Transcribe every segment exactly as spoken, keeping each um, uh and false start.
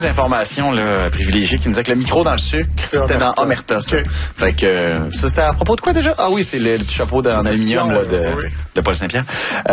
Information là, privilégiée qui nous disait que le micro dans le sucre, c'était dans Omerta. Ça. Okay. Fait que euh, ça, c'était à propos de quoi déjà? Ah oui, c'est le, le petit chapeau en aluminium là, de, oui. de Paul Saint-Pierre.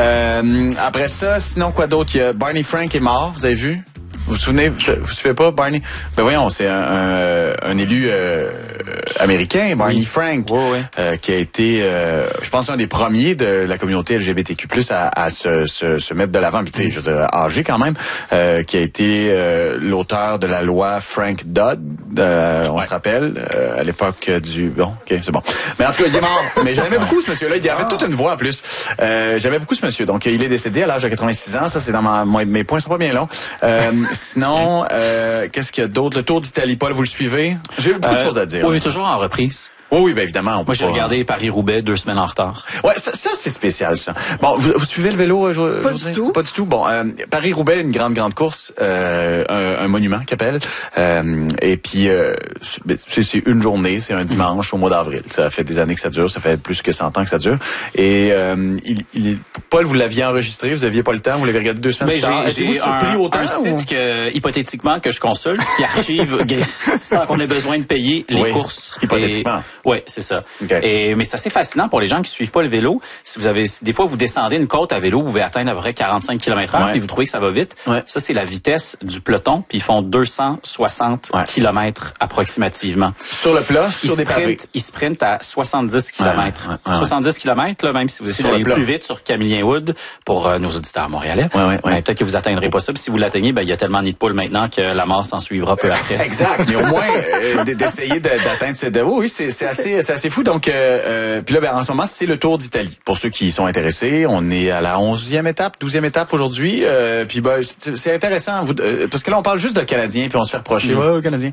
Euh, après ça, sinon quoi d'autre? Il y a Barney Frank est mort, vous avez vu? Vous vous souvenez, vous vous souvenez pas, Barney? Ben voyons, c'est un, un, un élu euh, américain, Barney oui. Frank, oui, oui. Euh, qui a été, euh, je pense, un des premiers de la communauté L G B T Q plus, à, à se, se, se mettre de l'avant. Puis tu sais, je veux dire, âgé quand même, euh, qui a été euh, l'auteur de la loi Frank Dodd, euh, on ouais. se rappelle, euh, à l'époque du... Bon, ok, c'est bon. Mais en tout cas, il est mort. Mais j'aimais beaucoup ce monsieur-là. Il avait ah. toute une voix en plus. Euh, j'aimais beaucoup ce monsieur. Donc, il est décédé à l'âge de quatre-vingt-six ans. Ça, c'est dans ma... Moi, mes points sont pas bien longs. Euh, Sinon, euh, qu'est-ce qu'il y a d'autre? Le Tour d'Italie, Paul, vous le suivez? J'ai beaucoup euh, de choses à dire. Oui, mais toujours en reprise. Oui, oui, bien évidemment. Moi, j'ai pas... regardé Paris-Roubaix deux semaines en retard. Ouais, ça, ça c'est spécial, ça. Bon, vous, vous suivez le vélo aujourd'hui? Pas du tout. Pas du tout. Bon, euh, Paris-Roubaix, une grande, grande course, euh, un, un monument qu'appelle. Euh, et puis, euh, c'est, c'est une journée, c'est un dimanche au mois d'avril. Ça fait des années que ça dure, ça fait plus que cent ans que ça dure. Et euh, il, il, Paul, vous l'aviez enregistré, vous aviez pas le temps, vous l'avez regardé deux semaines plus tard. J'ai, j'ai un, autant, un site ou... que, hypothétiquement, que je consulte, qui archive sans qu'on ait besoin de payer les oui, courses. Hypothétiquement. Oui, c'est ça. Okay. Et, mais c'est assez fascinant pour les gens qui suivent pas le vélo. Si vous avez, des fois, vous descendez une côte à vélo, vous pouvez atteindre à peu près quarante-cinq kilomètres heure, ouais. et vous trouvez que ça va vite. Ouais. Ça, c'est la vitesse du peloton, puis ils font deux cent soixante ouais. kilomètres approximativement. Sur le plat, sur ils des pavés. Ils sprintent à soixante-dix kilomètres. Ouais, ouais, ouais. soixante-dix kilomètres, là, même si vous essayez d'aller plus vite sur Camillien Wood, pour euh, nos auditeurs montréalais, ouais, ouais, ouais. Ben, peut-être que vous atteindrez pas ça. Puis si vous l'atteignez, ben, il y a tellement de nids de poules maintenant que la mort s'en suivra peu après. Exact. Mais au moins, euh, d'essayer de, d'atteindre ce... De, oui, c'est, c'est assez, c'est assez fou. Donc, euh, euh, puis là, ben, en ce moment, c'est le Tour d'Italie. Pour ceux qui sont intéressés, on est à la onzième étape, douzième étape aujourd'hui. Euh, puis ben, c'est, c'est intéressant, vous, euh, parce que là, on parle juste de Canadiens, puis on se fait reprocher, mmh. ouais, Canadiens.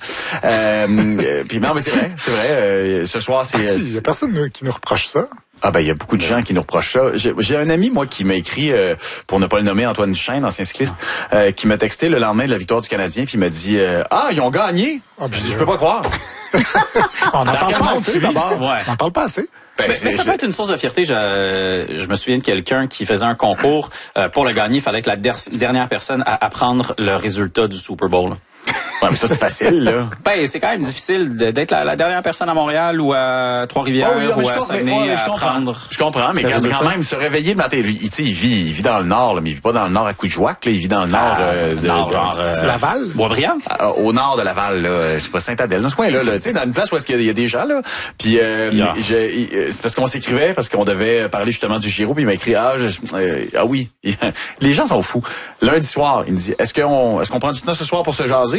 Euh, puis non, mais c'est vrai, c'est vrai. Euh, ce soir, c'est... Il y a personne qui nous reproche ça. Ah ben il y a beaucoup de gens qui nous reprochent ça. J'ai, j'ai un ami moi qui m'a écrit euh, pour ne pas le nommer, Antoine Duchesne, ancien cycliste, euh, qui m'a texté le lendemain de la victoire du Canadien puis il m'a dit euh, ah ils ont gagné. Ah, ben, je dis je peux pas croire. On n'en parle pas assez d'abord. Ouais. On n'en parle pas assez. Ben, mais, mais ça je... peut être une source de fierté. Je, je me souviens de quelqu'un qui faisait un concours euh, pour le gagner. Il fallait être la der- dernière personne à apprendre le résultat du Super Bowl. Ouais, mais ça, c'est facile, là. Ben, c'est quand même difficile de, d'être la, la dernière personne à Montréal ou à Trois-Rivières oh oui, ou à Saguenay à apprendre. Je comprends, mais quand, quand même, se réveiller le matin, il, il vit, il vit dans le nord, là, mais il vit pas dans le nord à Coudjouac, là, il vit dans le nord, euh, de, nord de, genre, euh, Laval? Boisbriand? Euh, au nord de Laval, là, je sais pas, Saint-Adèle, dans ce coin-là, là, tu sais, dans une place où est-ce qu'il y a, il y a des gens, là. Puis, euh, yeah. je, c'est parce qu'on s'écrivait, parce qu'on devait parler justement du Giro, puis il m'a écrit, ah, je, euh, ah oui, les gens sont fous. Lundi soir, il me dit, est-ce qu'on, est-ce qu'on prend du temps ce soir pour se jaser?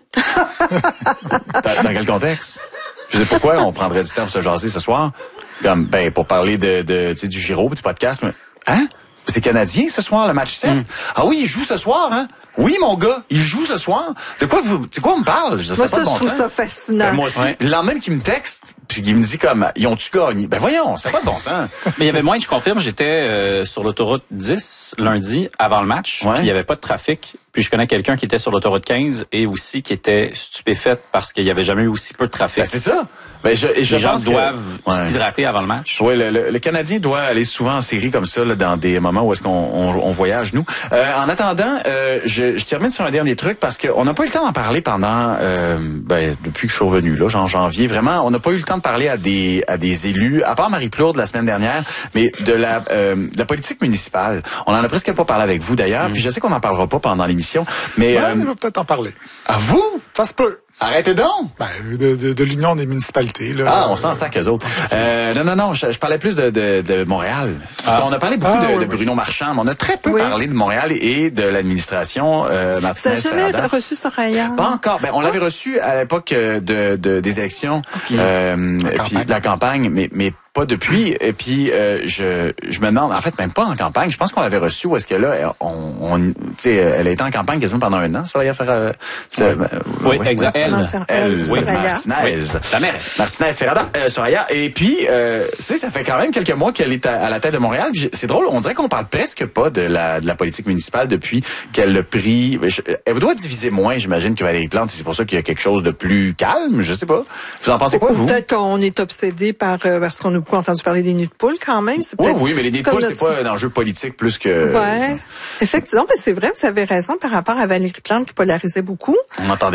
dans, dans quel contexte? Je sais pourquoi on prendrait du temps pour se jaser ce soir? Comme, ben, pour parler de, de, tu sais, du Giro, du podcast. Mais, hein? C'est Canadien ce soir, le match sept? Mm. Ah oui, il joue ce soir, hein? Oui, mon gars, il joue ce soir. De quoi vous, c'est quoi on me parle? Je sais moi, pas ça, de bon je trouve sens. ça fascinant. Ben, moi aussi. Ouais. Le lendemain qu'il me texte, puis qu'il me dit comme, ils ont-tu gagné? Ben, voyons, c'est pas de bon sens. Mais il y avait moins, je confirme, j'étais euh, sur l'autoroute dix lundi avant le match, ouais. Puis il y avait pas de trafic. Puis je connais quelqu'un qui était sur l'autoroute quinze et aussi qui était stupéfaite parce qu'il y avait jamais eu aussi peu de trafic. Ben, c'est ça. Ben, je, je Les gens que... doivent ouais. s'hydrater avant le match. Oui, le, le, le Canadien doit aller souvent en série comme ça, là, dans des moments où est-ce qu'on on, on voyage, nous. Euh, en attendant, euh, je, je termine sur un dernier truc parce qu'on n'a pas eu le temps d'en parler pendant, euh, ben, depuis que je suis revenu, là, en janvier. Vraiment, on n'a pas eu le temps de parler à des, à des élus, à part Marie Plourde la semaine dernière, mais de la, euh, de la politique municipale. On en a presque pas parlé avec vous d'ailleurs, mm. puis je sais qu'on n'en parlera pas pendant l'émission, mais... Ouais, euh, on va peut-être en parler. À vous? Ça se peut. Arrêtez donc! Ben, de, de, de l'Union des municipalités, là. Ah, on s'en sac eux autres. Euh, non, non, non, je, je parlais plus de, de, de Montréal. Parce ah. qu'on a parlé beaucoup ah, de, oui, de Bruno oui. Marchand, mais on a très peu oui. parlé de Montréal et de l'administration euh, Martinez. Vous n'avez jamais reçu Soraya? Pas encore. Ben, on ah. l'avait reçu à l'époque de, de, des élections, okay. euh, et puis de la campagne, mais, mais pas depuis. Et puis, euh, je, je me demande, en fait, même pas en campagne. Je pense qu'on l'avait reçu où est-ce que là, on, on tu sais, elle a été en campagne quasiment pendant un an, Soraya Ferrada. Oui, oui, oui, exact. Elle, elle, oui, Martinez. Oui. La mère. Martinez Ferrada, euh, Soraya. Et puis, euh, tu sais, ça fait quand même quelques mois qu'elle est à, à la tête de Montréal. C'est drôle, on dirait qu'on parle presque pas de la, de la politique municipale depuis qu'elle a pris. Elle doit diviser moins, j'imagine, que Valérie Plante. C'est pour ça qu'il y a quelque chose de plus calme. Je sais pas. Vous en pensez quoi, vous? Peut-être qu'on est obsédé par euh, parce qu'on nous beaucoup entendu parler des nids de poules quand même. C'est oui, oui, mais les nids de poules, c'est notre... pas un enjeu politique plus que... Ouais, effectivement, ben c'est vrai, vous avez raison par rapport à Valérie Plante qui polarisait beaucoup. On entendait